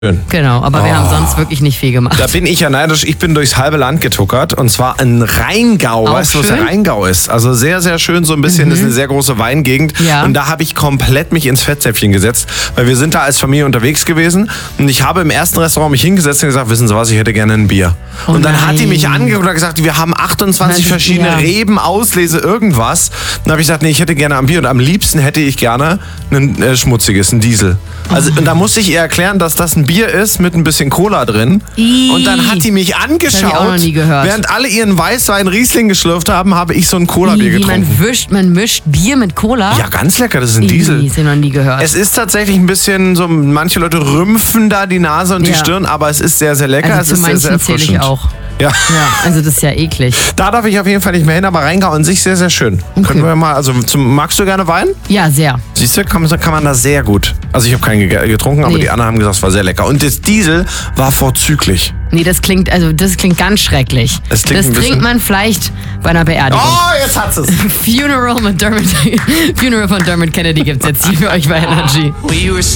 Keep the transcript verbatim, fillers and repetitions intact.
Schön. Genau, aber wir Oh. haben sonst wirklich nicht viel gemacht. Da bin ich ja neidisch. Ich bin durchs halbe Land getuckert und zwar in Rheingau. Auch weißt du, was der schön? Rheingau ist? Also sehr, sehr schön. So ein bisschen, das ist eine sehr große Weingegend. Ja. Und da habe ich komplett mich ins Fettsäpfchen gesetzt, weil wir sind da als Familie unterwegs gewesen und ich habe im ersten Restaurant mich hingesetzt und gesagt, wissen Sie was, ich hätte gerne ein Bier. Oh und dann hat die mich nein. angeguckt und hat gesagt, wir haben achtundzwanzig Nein, verschiedene ja. Reben, Auslese, irgendwas. Dann habe ich gesagt, nee, ich hätte gerne ein Bier und am liebsten hätte ich gerne ein äh, schmutziges, ein Diesel. Also und da musste ich ihr erklären, dass das ein Bier ist mit ein bisschen Cola drin. Ih. Und dann hat die mich angeschaut. Das hab ich auch noch nie gehört. Während alle ihren Weißwein Riesling geschlürft haben, habe ich so ein Cola-Bier Wie, wie getrunken. man wischt, man mischt Bier mit Cola? Ja, ganz lecker, das ist ein Ih, Diesel. Das hab ich noch nie gehört. Es ist tatsächlich ein bisschen so, manche Leute rümpfen da die Nase und die Ja. Stirn, aber es ist sehr, sehr lecker. Also es zu ist sehr, sehr manchen zähle ich erfrischend. auch. Ja. Ja, also das ist ja eklig. Da darf ich auf jeden Fall nicht mehr hin, aber Rheingau an sich sehr, sehr schön. Können wir mal, also zum, magst du gerne Wein? Ja, sehr. Siehst du, kann, kann man da sehr gut. Also ich habe keinen ge- getrunken, aber Nee. die anderen haben gesagt, es war sehr lecker. Und das Diesel war vorzüglich. Nee, das klingt, also das klingt ganz schrecklich. Es klingt das ein bisschen- trinkt man vielleicht bei einer Beerdigung. Oh, jetzt hat es. Funeral mit Dermot, Funeral von Dermot Kennedy gibt's jetzt hier für euch bei Energy. We were